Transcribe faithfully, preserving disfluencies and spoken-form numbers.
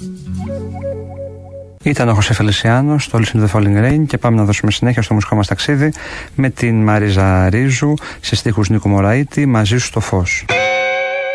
Ήταν ο Χωσέ Φελισιάνος στο Listen to the Falling Rain και πάμε να δώσουμε συνέχεια στο μουσικό μας ταξίδι με την Μαρίζα Ρίζου σε στίχους Νίκου Μωραήτη, Μαζί σου στο φως.